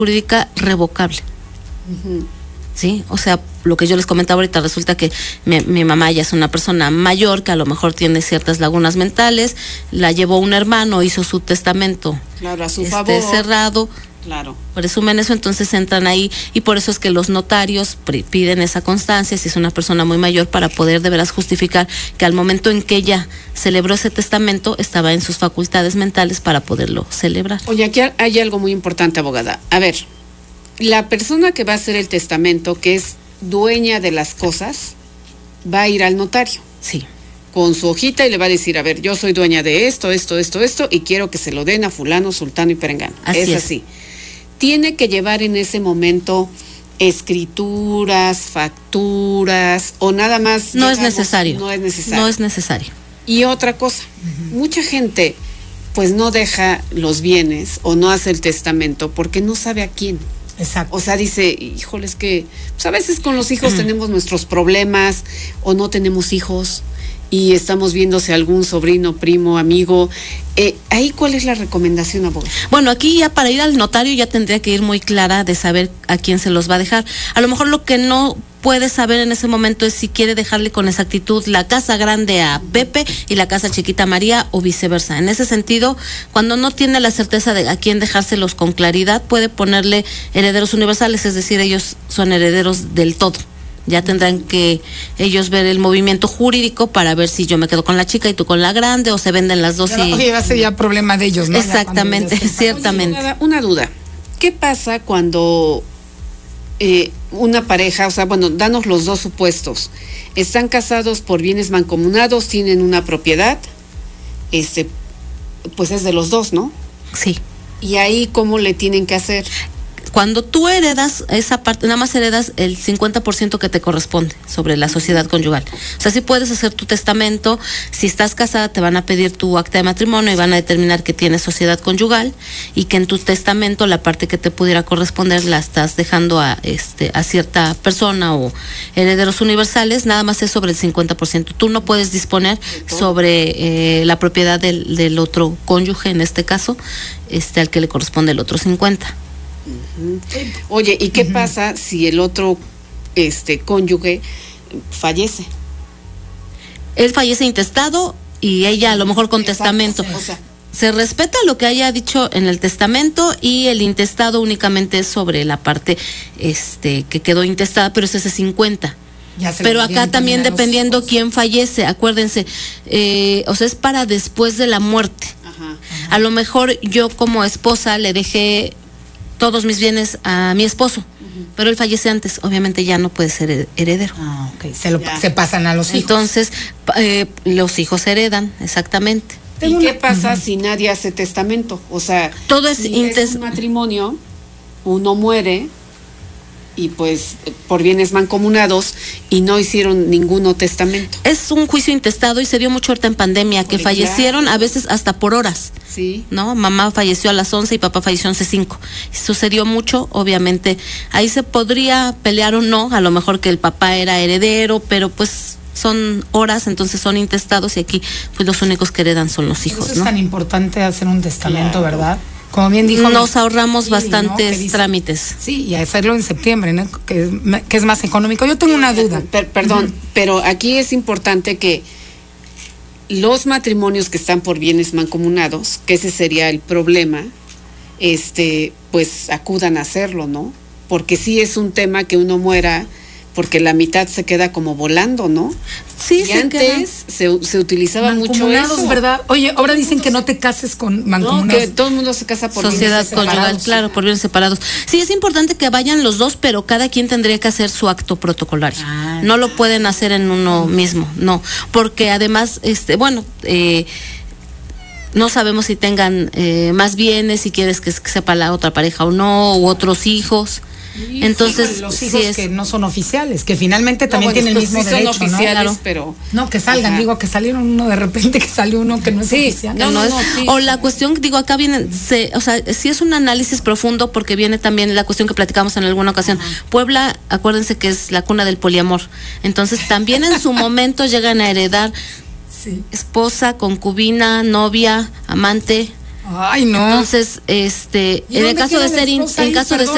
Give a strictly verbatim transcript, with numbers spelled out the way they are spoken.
jurídica revocable. Uh-huh. Sí, o sea, lo que yo les comentaba ahorita, resulta que mi, mi mamá ya es una persona mayor que a lo mejor tiene ciertas lagunas mentales, la llevó un hermano, hizo su testamento, claro, a su este, favor, cerrado, claro, presumen eso, entonces entran ahí, y por eso es que los notarios piden esa constancia, si es una persona muy mayor, para poder de veras justificar que al momento en que ella celebró ese testamento estaba en sus facultades mentales para poderlo celebrar. Oye, aquí hay algo muy importante, abogada. A ver, la persona que va a hacer el testamento, que es dueña de las cosas, va a ir al notario. Sí. Con su hojita y le va a decir, a ver, yo soy dueña de esto, esto, esto, esto, y quiero que se lo den a fulano, sultano y perengano. Así es, es así. Tiene que llevar en ese momento escrituras, facturas, o nada más. No digamos, es necesario. No es necesario. No es necesario. Y otra cosa, uh-huh. mucha gente pues no deja los bienes o no hace el testamento porque no sabe a quién. Exacto. O sea, dice, híjole, es que pues a veces con los hijos tenemos nuestros problemas o no tenemos hijos y estamos viendo si algún sobrino, primo, amigo. Eh, ¿Ahí cuál es la recomendación, abogada? Bueno, aquí ya para ir al notario ya tendría que ir muy clara de saber a quién se los va a dejar. A lo mejor lo que no puede saber en ese momento es si quiere dejarle con exactitud la casa grande a Pepe y la casa chiquita a María o viceversa. En ese sentido, cuando no tiene la certeza de a quién dejárselos con claridad, puede ponerle herederos universales, es decir, ellos son herederos del todo. Ya tendrán que ellos ver el movimiento jurídico para ver si yo me quedo con la chica y tú con la grande, o se venden las dos. Pero, y oye, va a ser ya problema de ellos, ¿no? Exactamente, ciertamente. Oye, una, una duda, ¿qué pasa cuando eh, una pareja, o sea, bueno, danos los dos supuestos, están casados por bienes mancomunados, tienen una propiedad, este, pues es de los dos, ¿no? Sí. ¿Y ahí cómo le tienen que hacer? Cuando tú heredas esa parte, nada más heredas el cincuenta por ciento que te corresponde sobre la sociedad conyugal. O sea, sí puedes hacer tu testamento. Si estás casada, te van a pedir tu acta de matrimonio y van a determinar que tienes sociedad conyugal y que en tu testamento la parte que te pudiera corresponder la estás dejando a este a cierta persona o herederos universales. Nada más es sobre el cincuenta por ciento. Tú no puedes disponer sobre eh, la propiedad del, del otro cónyuge, en este caso, este al que le corresponde el otro cincuenta. Uh-huh. Oye, ¿y qué uh-huh. pasa si el otro este cónyuge fallece? Él fallece intestado y ella a lo mejor con Exacto, testamento. O sea, se respeta lo que haya dicho en el testamento y el intestado únicamente es sobre la parte este que quedó intestada, pero es ese cincuenta. Pero acá también dependiendo quién fallece, acuérdense, eh, o sea, es para después de la muerte. Ajá, ajá. A lo mejor yo como esposa le dejé todos mis bienes a mi esposo, uh-huh. pero él fallece antes, obviamente ya no puede ser heredero. Ah, ok, se, lo, se pasan a los hijos. Entonces, eh, los hijos heredan, exactamente. ¿Y qué pasa uh-huh. si nadie hace testamento? O sea, todo es, si intes- es un matrimonio, uno muere y pues por bienes mancomunados y no hicieron ninguno testamento. Es un juicio intestado y se dio mucho ahorita en pandemia, que Oye, fallecieron claro. a veces hasta por horas. Sí. ¿No? Mamá falleció a las once y papá falleció a once cinco. Sucedió mucho, obviamente. Ahí se podría pelear o no, a lo mejor que el papá era heredero, pero pues son horas, entonces son intestados y aquí pues los únicos que heredan son los hijos. Por eso ¿no? Es tan importante hacer un testamento, claro. ¿verdad? Como bien dijo. Nos ahorramos sí, bastantes ¿no? dice, trámites. Sí, y hacerlo en septiembre, ¿no? Que, que es más económico. Yo tengo una duda. Per, perdón, uh-huh. pero aquí es importante que los matrimonios que están por bienes mancomunados, que ese sería el problema, este, pues acudan a hacerlo, ¿no? Porque sí es un tema que uno muera, porque la mitad se queda como volando, ¿no? Sí, y se antes se, se utilizaba mucho eso. ¿Verdad? Oye, ahora dicen que no te cases con mancomunados. No, que todo el mundo se casa por sociedad bienes conyugal, separados. claro, por bienes separados. Sí, es importante que vayan los dos, pero cada quien tendría que hacer su acto protocolario. Ah, no lo pueden hacer en uno mismo, no, porque además, este, bueno, eh, no sabemos si tengan eh, más bienes, si quieres que sepa la otra pareja o no, u otros hijos. Y Entonces, los hijos sí es, que no son oficiales, que finalmente también no, bueno, tienen el mismo sí derecho, son oficiales, ¿no? pero no que salgan, ajá. digo que salieron uno de repente que salió uno que no es sí, oficial. No, no, no, es, sí, o sí. la cuestión, digo, acá viene, se, o sea, sí es un análisis profundo porque viene también la cuestión que platicamos en alguna ocasión. Ajá. Puebla, acuérdense que es la cuna del poliamor. Entonces, también en su momento llegan a heredar sí. esposa, concubina, novia, amante. Ay, no. Entonces, este, en el caso de ser, in, en caso de ser